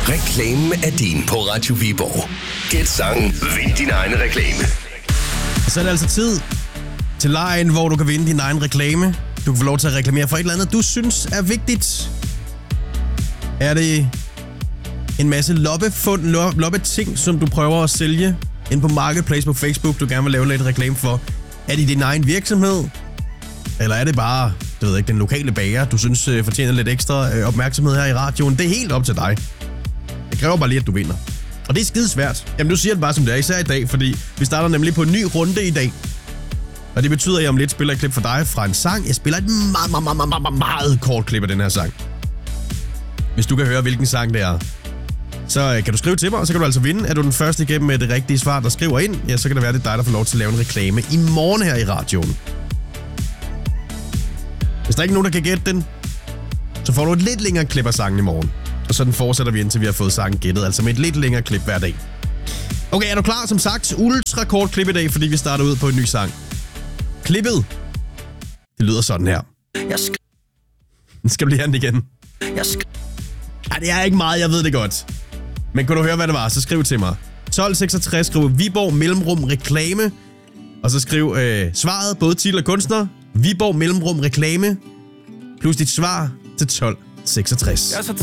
Reklamen er din på Radio Viborg. Gæt sangen, vind din egen reklame. Så er det altså tid til lejen, hvor du kan vinde din egen reklame. Du kan få lov til at reklamere for et eller andet, du synes er vigtigt. Er det en masse loppeting, som du prøver at sælge ind på Marketplace på Facebook, du gerne vil lave lidt reklame for? Er det din egen virksomhed? Eller er det bare, den lokale bager, du synes fortjener lidt ekstra opmærksomhed her i radioen? Det er helt op til dig. Det kræver bare lige, at du vinder. Og det er skidesvært. Jamen, du siger det bare som det er, især i dag, fordi vi starter nemlig på en ny runde i dag. Og det betyder, at jeg om lidt spiller et klip for dig fra en sang. Jeg spiller et meget kort klip af den her sang. Hvis du kan høre, hvilken sang det er, så kan du skrive til mig, og så kan du altså vinde. Er du den første igennem med det rigtige svar, der skriver ind, ja, så kan det være, det er dig, der får lov til at lave en reklame i morgen her i radioen. Hvis der ikke er nogen, der kan gætte den, så får du et lidt længere klip af sangen i morgen. Og sådan fortsætter vi, indtil vi har fået sangen gættet, altså med et lidt længere klip hver dag. Okay, er du klar? Som sagt, ultra kort klip i dag, fordi vi starter ud på en ny sang. Klippet, det lyder sådan her. Skal du lige have den igen? Ej, det er ikke meget, jeg ved det godt. Men kunne du høre, hvad det var, så skriv til mig. 1266, skriv Viborg mellemrum reklame. Og så skriv svaret, både titel og kunstner. Viborg mellemrum reklame. Plus dit svar til 1266.